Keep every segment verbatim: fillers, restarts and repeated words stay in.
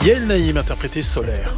Yael Naïm, interprété Solaire.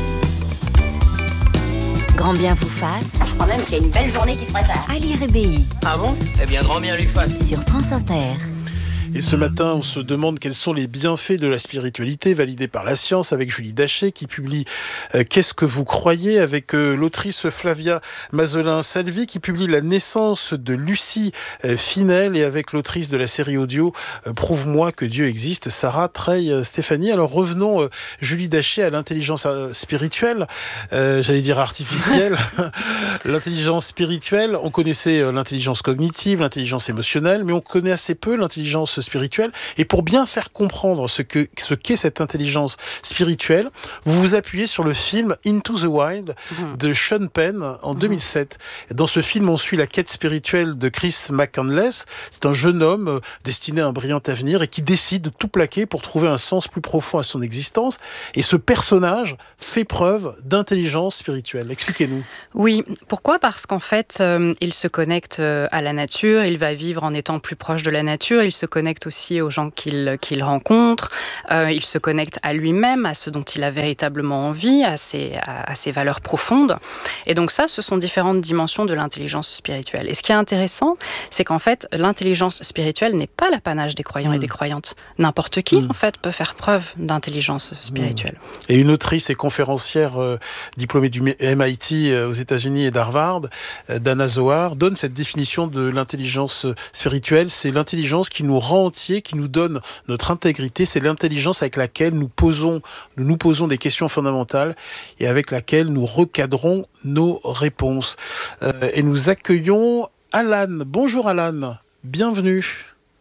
Grand bien vous fasse. Je crois même qu'il y a une belle journée qui se prépare. Ali Rebéi. Ah bon ? Eh bien, grand bien lui fasse. Sur France Inter. Et ce matin, on se demande quels sont les bienfaits de la spiritualité validés par la science avec Julie Daché qui publie euh, Qu'est-ce que vous croyez avec euh, l'autrice Flavia Mazelin-Salvi qui publie La naissance de Lucie euh, Finel et avec l'autrice de la série audio euh, Prouve-moi que Dieu existe, Sarah Treille-Stéphanie. Alors revenons, euh, Julie Daché, à l'intelligence euh, spirituelle, euh, j'allais dire artificielle. L'intelligence spirituelle, on connaissait euh, l'intelligence cognitive, l'intelligence émotionnelle, mais on connaît assez peu l'intelligence spirituelle. Et pour bien faire comprendre ce que ce qu'est cette intelligence spirituelle, vous vous appuyez sur le film Into the Wild mmh. de Sean Penn en mmh. deux mille sept. Dans ce film, on suit la quête spirituelle de Chris McCandless. C'est un jeune homme destiné à un brillant avenir et qui décide de tout plaquer pour trouver un sens plus profond à son existence. Et ce personnage fait preuve d'intelligence spirituelle. Expliquez-nous. Oui, pourquoi ? Parce qu'en fait, euh, il se connecte à la nature, il va vivre en étant plus proche de la nature, il se connecte aussi aux gens qu'il, qu'il rencontre, euh, il se connecte à lui-même, à ce dont il a véritablement envie, à ses, à, à ses valeurs profondes. Et donc ça, ce sont différentes dimensions de l'intelligence spirituelle. Et ce qui est intéressant, c'est qu'en fait, l'intelligence spirituelle n'est pas l'apanage des croyants mmh. et des croyantes. N'importe qui, mmh. en fait, peut faire preuve d'intelligence spirituelle. Mmh. Et une autrice et conférencière euh, diplômée du M I T euh, aux États-Unis et d'Harvard, euh, Dana Zohar, donne cette définition de l'intelligence spirituelle. C'est l'intelligence qui nous rend entier, qui nous donne notre intégrité. C'est l'intelligence avec laquelle nous posons, nous nous posons des questions fondamentales et avec laquelle nous recadrons nos réponses. Euh, et nous accueillons Alan. Bonjour Alan, bienvenue.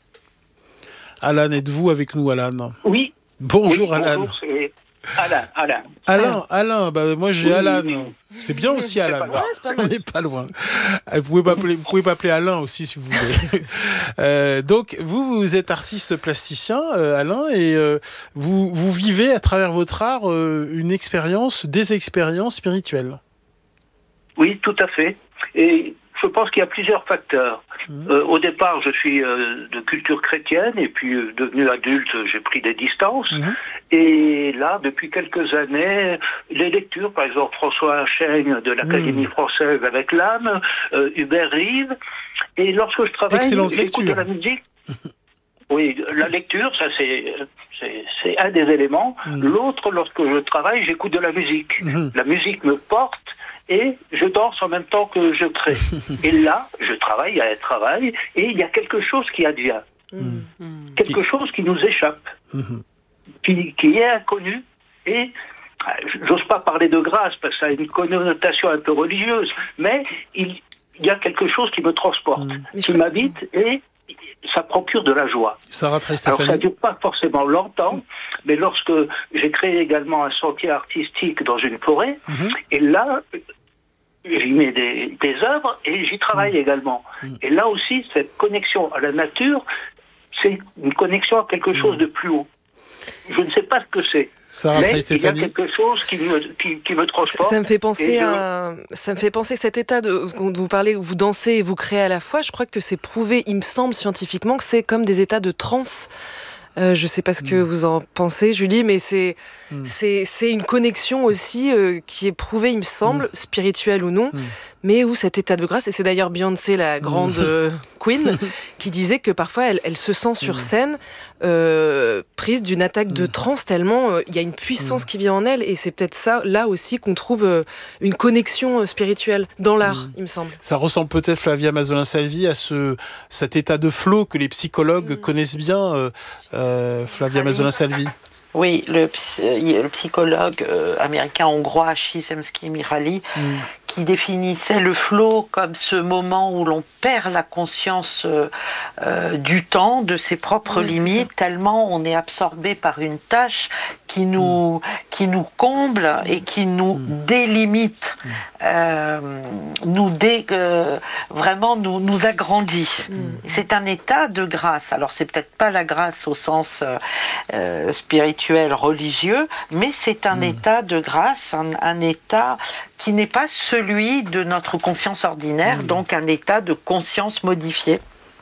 Alan, êtes-vous avec nous, Alan ? Oui. Bonjour oui, Alan. Bonjour, c'est Alain, Alain. Alain, Alain, bah moi j'ai oui, Alan. Oui. C'est bien aussi Alain. Pas Ouais, on n'est pas loin. Vous pouvez m'appeler, vous pouvez m'appeler Alain aussi si vous voulez. euh, donc vous, vous êtes artiste plasticien, euh, Alain, et euh, vous, vous vivez à travers votre art euh, une expérience, des expériences spirituelles. Oui, tout à fait. Et je pense qu'il y a plusieurs facteurs. Mmh. Euh, au départ, je suis euh, de culture chrétienne, et puis euh, devenu adulte, j'ai pris des distances. Mmh. Et là, depuis quelques années, les lectures, par exemple François Hachaigne de l'Académie mmh. française avec l'âme, euh, Hubert Reeves. Et lorsque je travaille, Excellente j'écoute lecture. de la musique. Oui, la lecture, ça c'est, c'est, c'est un des éléments. Mmh. L'autre, lorsque je travaille, j'écoute de la musique. Mmh. La musique me porte. Et je danse en même temps que je crée. Et là, je travaille, il y a un travail, et il y a quelque chose qui advient. Mmh. Quelque chose qui nous échappe, mmh. qui, qui est inconnu. Et j'ose pas parler de grâce, parce que ça a une connotation un peu religieuse, mais il, il y a quelque chose qui me transporte, mmh. qui m'habite, et ça procure de la joie. Sarah Treille-Stéphanie. Alors ça ne dure pas forcément longtemps, mais lorsque j'ai créé également un sentier artistique dans une forêt, mmh. et là, j'y mets des, des œuvres et j'y travaille mmh. également. Mmh. Et là aussi, cette connexion à la nature, c'est une connexion à quelque chose de plus haut. Je ne sais pas ce que c'est. Sarah mais il y a quelque chose qui me, qui, qui me transporte. Ça me fait penser je... à, ça me fait penser cet état de, quand vous parlez, où vous dansez et vous créez à la fois. Je crois que c'est prouvé, il me semble scientifiquement, que c'est comme des états de transe. Euh, je ne sais pas ce que mmh. vous en pensez, Julie, mais c'est, mmh. c'est, c'est une connexion aussi euh, qui est prouvée, il me semble, mmh. spirituelle ou non, mmh. mais où cet état de grâce, et c'est d'ailleurs Beyoncé, la grande mmh. euh, queen, qui disait que parfois elle, elle se sent sur mmh. scène euh, prise d'une attaque mmh. de transe tellement il euh, y a une puissance mmh. qui vient en elle, et c'est peut-être ça, là aussi, qu'on trouve euh, une connexion euh, spirituelle dans l'art, mmh. il me semble. Ça ressemble peut-être, Flavia Mazelin-Salvi, à ce, cet état de flow que les psychologues mmh. connaissent bien, euh, euh, Flavia Mazelin-Salvi. Oui, le, le psychologue euh, américain hongrois Csikszentmihalyi mm. qui définissait le flow comme ce moment où l'on perd la conscience euh, euh, du temps, de ses propres oui, limites, tellement on est absorbé par une tâche qui nous, mm. qui nous comble et qui nous mm. délimite, mm. Euh, nous dé, euh, vraiment nous, nous agrandit. Mm. C'est un état de grâce. Alors c'est peut-être pas la grâce au sens euh, spirituel, religieux, mais c'est un mmh. état de grâce, un, un état qui n'est pas celui de notre conscience ordinaire, mmh. donc un état de conscience modifiée.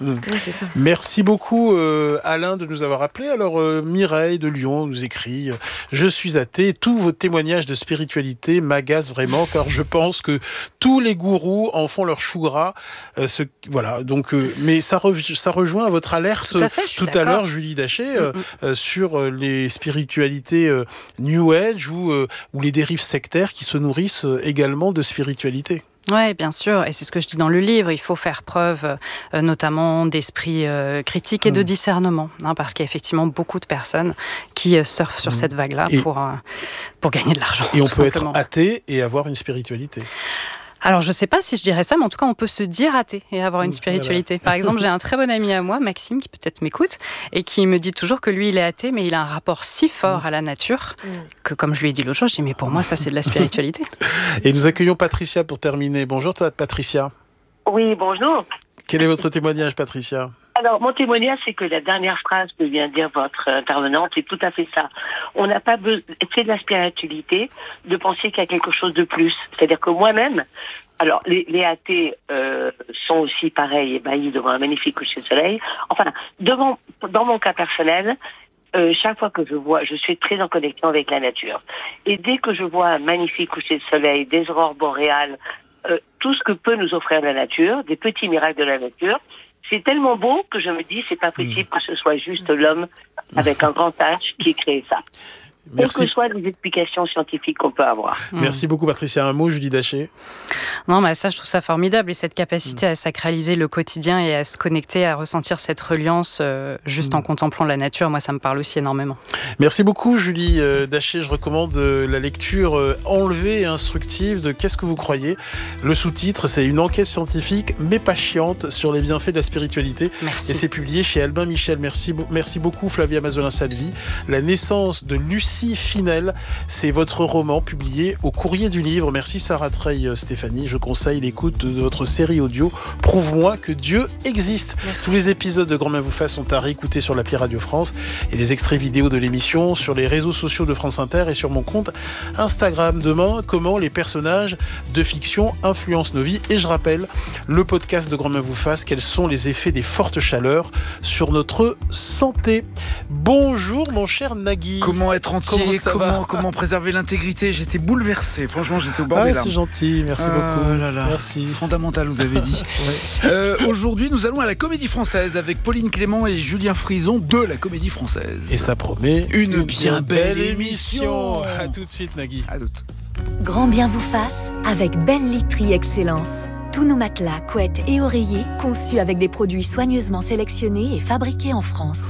Mmh. Oui, c'est ça. Merci beaucoup euh, Alain de nous avoir appelés. Alors euh, Mireille de Lyon nous écrit euh, « Je suis athée, tous vos témoignages de spiritualité m'agacent vraiment car je pense que tous les gourous en font leur chou gras. Euh, ce, voilà, donc, euh, mais ça, re- ça rejoint à votre alerte tout à, fait, tout à l'heure, Julie Daché, euh, mm-hmm. euh, sur euh, les spiritualités euh, New Age ou, euh, ou les dérives sectaires qui se nourrissent euh, également de spiritualité. Oui, bien sûr, et c'est ce que je dis dans le livre, il faut faire preuve euh, notamment d'esprit euh, critique et mmh. de discernement, hein, parce qu'il y a effectivement beaucoup de personnes qui euh, surfent sur mmh. cette vague-là pour, euh, pour gagner de l'argent. Et on peut simplement. être athée et avoir une spiritualité. Alors, je ne sais pas si je dirais ça, mais en tout cas, on peut se dire athée et avoir une spiritualité. Par exemple, j'ai un très bon ami à moi, Maxime, qui peut-être m'écoute, et qui me dit toujours que lui, il est athée, mais il a un rapport si fort à la nature que, comme je lui ai dit l'autre jour, je dis, mais pour moi, ça, c'est de la spiritualité. Et nous accueillons Patricia pour terminer. Bonjour, Patricia. Oui, bonjour. Quel est votre témoignage, Patricia ? Alors, mon témoignage, c'est que la dernière phrase que vient de dire votre intervenante, c'est tout à fait ça. On n'a pas besoin, c'est de la spiritualité, de penser qu'il y a quelque chose de plus. C'est-à-dire que moi-même, alors, les, les athées euh, sont aussi pareils, ébahis devant un magnifique coucher de soleil. Enfin, devant, dans mon cas personnel, euh, chaque fois que je vois, je suis très en connexion avec la nature. Et dès que je vois un magnifique coucher de soleil, des aurores boréales, euh, tout ce que peut nous offrir la nature, des petits miracles de la nature, c'est tellement beau que je me dis, c'est pas possible que ce soit juste l'homme avec un grand H qui ait créé ça. Merci. Quelles que soient les explications scientifiques qu'on peut avoir. Merci beaucoup Patricia. Un mot, Julie Daché. Non, mais ça, je trouve ça formidable. Et cette capacité mmh. à sacraliser le quotidien et à se connecter, à ressentir cette reliance euh, juste mmh. en contemplant la nature, moi, ça me parle aussi énormément. Merci beaucoup, Julie euh, Daché. Je recommande euh, la lecture euh, enlevée et instructive de Qu'est-ce que vous croyez ? Le sous-titre, c'est une enquête scientifique, mais pas chiante, sur les bienfaits de la spiritualité. Merci. Et c'est publié chez Albin Michel. Merci, merci beaucoup, Flavia Mazelin-Salvi. La naissance de Lucie Finel, c'est votre roman publié au Courrier du Livre. Merci Sarah Treille-Stéphanie. Je conseille l'écoute de votre série audio Prouve-moi que Dieu existe. Merci. Tous les épisodes de Grand-Mère vous fasse sont à réécouter sur l'appli Radio France et des extraits vidéo de l'émission sur les réseaux sociaux de France Inter et sur mon compte Instagram. Demain, comment les personnages de fiction influencent nos vies. Et je rappelle le podcast de Grand-Mère vous fasse, quels sont les effets des fortes chaleurs sur notre santé. Bonjour mon cher Nagui. Comment être entier, comment, comment, comment préserver l'intégrité. J'étais bouleversé, franchement j'étais au bord ah, des larmes. C'est gentil, merci euh, beaucoup. Là, là. Merci. Fondamental, vous avez dit. ouais. euh, aujourd'hui, nous allons à la Comédie Française avec Pauline Clément et Julien Frison de la Comédie Française. Et ça promet une, une bien belle émission. À tout de suite, Nagui. À toutes. Grand bien vous fasse avec Belle Literie Excellence. Tous nos matelas, couettes et oreillers conçus avec des produits soigneusement sélectionnés et fabriqués en France.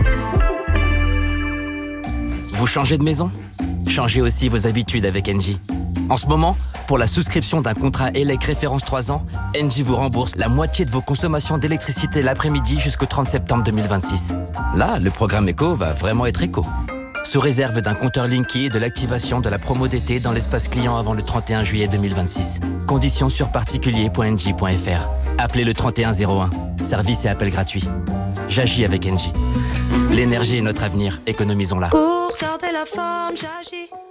Vous changez de maison ? Changez aussi vos habitudes avec Engie. En ce moment, pour la souscription d'un contrat E L E C référence trois ans, Engie vous rembourse la moitié de vos consommations d'électricité l'après-midi jusqu'au trente septembre deux mille vingt-six. Là, le programme éco va vraiment être éco. Sous réserve d'un compteur Linky et de l'activation de la promo d'été dans l'espace client avant le trente et un juillet deux mille vingt-six. Conditions sur particulier point engie point f r. Appelez le trente et un zéro un. Service et appel gratuit. J'agis avec Engie. L'énergie est notre avenir, économisons-la. Pour garder la forme, j'agis.